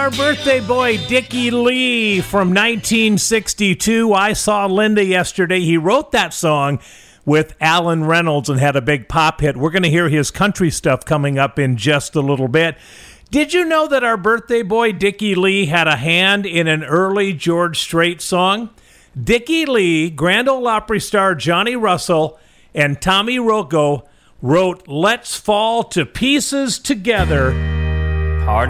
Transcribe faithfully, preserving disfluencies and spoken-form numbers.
our birthday boy, Dickie Lee from nineteen sixty-two. I saw Linda yesterday. He wrote that song with Alan Reynolds and had a big pop hit. We're going to hear his country stuff coming up in just a little bit. Did you know that our birthday boy, Dickie Lee, had a hand in an early George Strait song? Dickie Lee, Grand Ole Opry star Johnny Russell, and Tommy Rocco wrote Let's Fall to Pieces Together